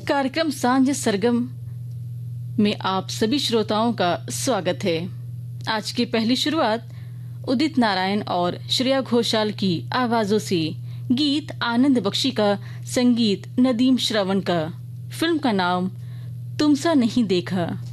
कार्यक्रम सांझ सरगम में आप सभी श्रोताओं का स्वागत है। आज की पहली शुरुआत उदित नारायण और श्रेया घोषाल की आवाजों से। गीत आनंद बख्शी का, संगीत नदीम श्रवण का। फिल्म का नाम तुमसा नहीं देखा।